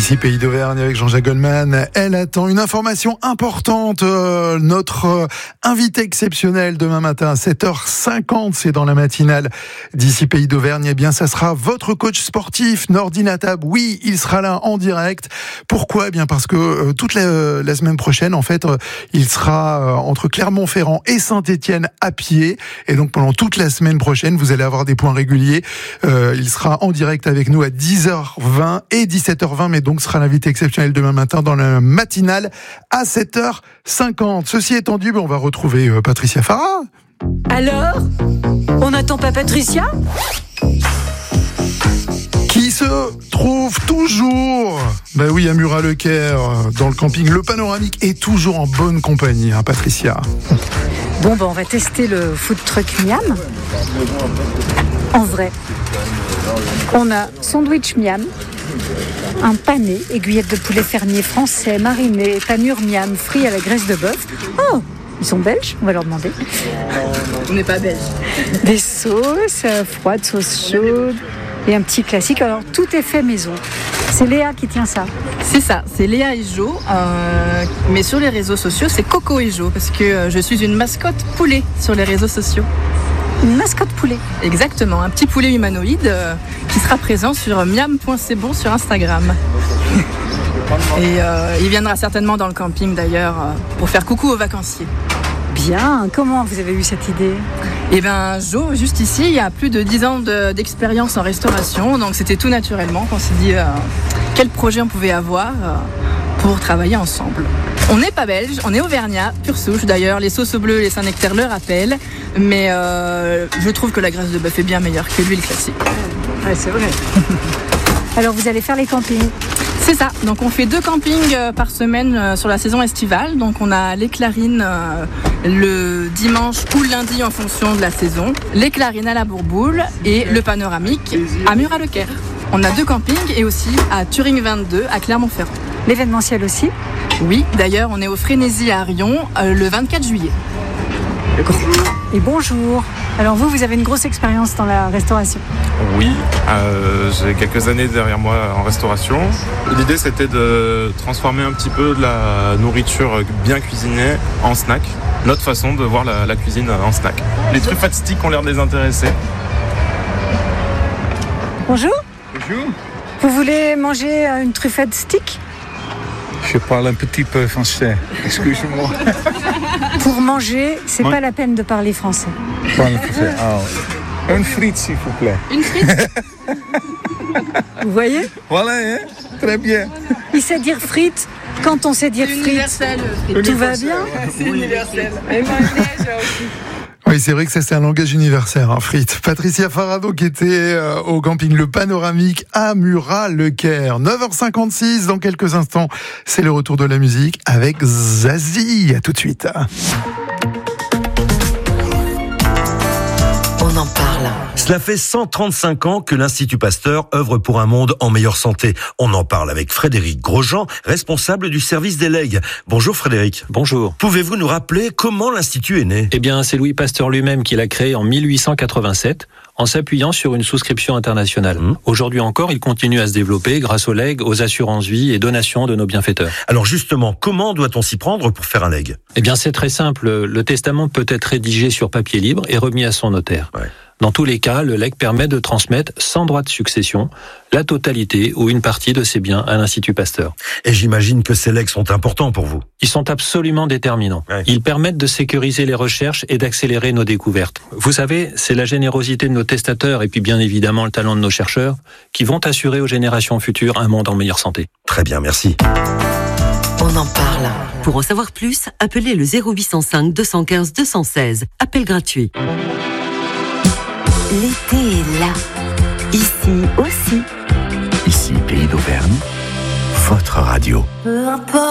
Ici Pays d'Auvergne avec Jean-Jacques Goldman. Elle attend une information importante. Notre invité exceptionnel demain matin à 7h50, c'est dans la matinale d'ici Pays d'Auvergne. Eh bien, ça sera votre coach sportif, Nordi Natab. Oui, il sera là en direct. Pourquoi ? Eh bien, parce que toute la semaine prochaine, en fait, il sera entre Clermont-Ferrand et Saint-Étienne à pied. Et donc, pendant toute la semaine prochaine, vous allez avoir des points réguliers. Il sera en direct avec nous à 10h20 et 17h20, mais donc sera l'invité exceptionnel demain matin dans la matinale à 7h50. Ceci étant dit, on va retrouver Patricia Farah. Alors, on n'attend pas Patricia ? Qui se trouve toujours, à Murat-le-Caire, dans le camping Le Panoramique, et toujours en bonne compagnie, Patricia. Bon, on va tester le food truck Miam. En vrai, on a sandwich Miam, un pané, aiguillette de poulet fermier français, mariné, panure Miam, frit à la graisse de bœuf. Oh, ils sont belges, on va leur demander. On n'est pas belges. Des sauces froides, sauce chaude et un petit classique. Alors, tout est fait maison. C'est Léa qui tient ça. C'est ça, c'est Léa et Jo, mais sur les réseaux sociaux, c'est Coco et Jo, parce que je suis une mascotte poulet sur les réseaux sociaux. Une mascotte poulet. Exactement, un petit poulet humanoïde qui sera présent sur miam.cbon sur Instagram. Et il viendra certainement dans le camping d'ailleurs pour faire coucou aux vacanciers. Bien, comment vous avez eu cette idée ? Eh bien, Jo, juste ici, il y a plus de 10 ans d'expérience en restauration, donc c'était tout naturellement qu'on s'est dit quel projet on pouvait avoir pour travailler ensemble. On n'est pas belge, on est auvergnat, pure souche d'ailleurs, les sauces bleues et les Saint-Nectaire le rappellent, mais je trouve que la graisse de bœuf est bien meilleure que l'huile classique. Ouais, c'est vrai. Alors vous allez faire les campings ? C'est ça, donc on fait 2 campings par semaine sur la saison estivale. Donc on a les Clarines le dimanche ou le lundi en fonction de la saison, les Clarines à la Bourboule et le Panoramique à Murat-le-Caire. On a 2 campings et aussi à Turing 22 à Clermont-Ferrand. L'événementiel aussi ? Oui, d'ailleurs on est au Frénésie à Rion le 24 juillet. Et bonjour. Alors vous avez une grosse expérience dans la restauration ? Oui, j'ai quelques années derrière moi en restauration. L'idée c'était de transformer un petit peu de la nourriture bien cuisinée en snack. Notre façon de voir la cuisine en snack. Les truffades sticks ont l'air de les intéresser. Bonjour. Bonjour. Vous voulez manger une truffade stick ? Je parle un petit peu français, excuse-moi. Pour manger, c'est pas la peine de parler français. Parle français. Ah, une frite, s'il vous plaît. Une frite ? Vous voyez ? Voilà, hein? Très bien. Il sait dire frites quand on sait dire C'est frites. universel. Tout va bien ? C'est universel. Et moi, aussi. Oui, c'est vrai que ça c'est un langage universel, frites. Patricia Farado qui était au camping Le Panoramique à Murat-le-Caire. 9h56, dans quelques instants, c'est le retour de la musique avec Zazie. À tout de suite. On en parle. Cela fait 135 ans que l'Institut Pasteur œuvre pour un monde en meilleure santé. On en parle avec Frédéric Grosjean, responsable du service des legs. Bonjour Frédéric. Bonjour. Pouvez-vous nous rappeler comment l'Institut est né ? Eh bien, c'est Louis Pasteur lui-même qui l'a créé en 1887 en s'appuyant sur une souscription internationale. Aujourd'hui encore, il continue à se développer grâce aux legs, aux assurances-vie et donations de nos bienfaiteurs. Alors justement, comment doit-on s'y prendre pour faire un leg ? Eh bien, c'est très simple. Le testament peut être rédigé sur papier libre et remis à son notaire. Ouais. Dans tous les cas, le legs permet de transmettre sans droit de succession la totalité ou une partie de ses biens à l'Institut Pasteur. Et j'imagine que ces legs sont importants pour vous. Ils sont absolument déterminants. Ouais. Ils permettent de sécuriser les recherches et d'accélérer nos découvertes. Vous savez, c'est la générosité de nos testateurs et puis bien évidemment le talent de nos chercheurs qui vont assurer aux générations futures un monde en meilleure santé. Très bien, merci. On en parle. Pour en savoir plus, appelez le 0805 215 216. Appel gratuit. L'été est là. Ici aussi. Ici, Pays d'Auvergne, votre radio. Peu importe.